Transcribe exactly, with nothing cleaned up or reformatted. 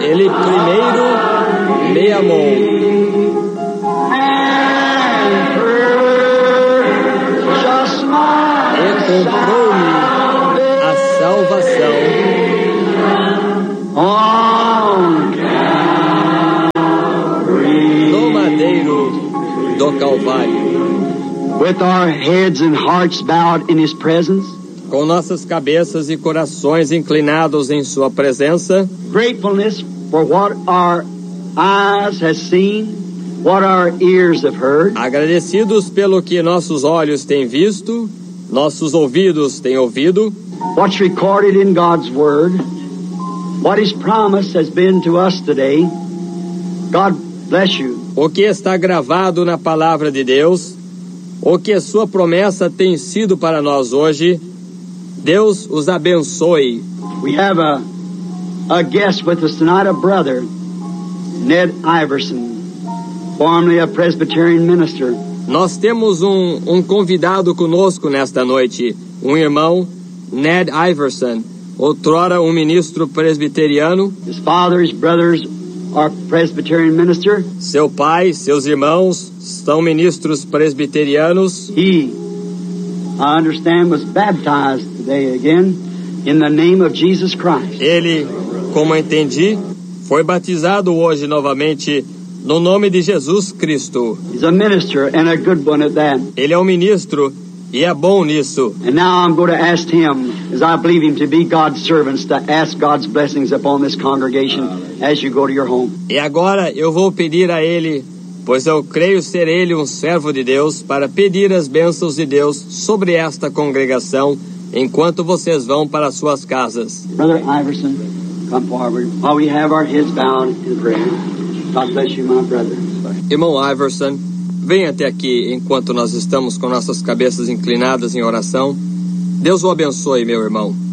Ele primeiro me amou. E comprou-me a salvação. No madeiro do Calvário. With our heads and hearts bowed in His presence. Com nossas cabeças e corações inclinados em sua presença. Gratefulness for what our eyes have seen, what our ears have heard. Agradecidos pelo que nossos olhos têm visto, nossos ouvidos têm ouvido. What's recorded in God's Word, what His promise has been to us today. God bless you. O que está gravado na palavra de Deus, o que a sua promessa tem sido para nós hoje. Deus os abençoe. We have a, a guest with us tonight, a brother, Ned Iverson, formerly a Presbyterian minister. Nós temos um, um convidado conosco nesta noite, um irmão, Ned Iverson, outrora um ministro presbiteriano. His father, his brothers are Presbyterian minister. Seu pai, seus irmãos são ministros presbiterianos. He, I understand, was baptized today again in the name of Jesus Christ. Ele, como entendi, foi batizado hoje novamente no nome de Jesus Cristo. He's a minister and a good one at that. Ele é um ministro e é bom nisso. And now I'm going to ask him, as I believe him to be God's servants, to ask God's blessings upon this congregation as you go to your home. E agora eu vou pedir a ele, pois eu creio ser ele um servo de Deus, para pedir as bênçãos de Deus sobre esta congregação enquanto vocês vão para suas casas. Brother Iverson, come forward while we have our heads bowed in prayer. God bless you, my brother. Irmão Iverson, venha até aqui enquanto nós estamos com nossas cabeças inclinadas em oração. Deus o abençoe, meu irmão.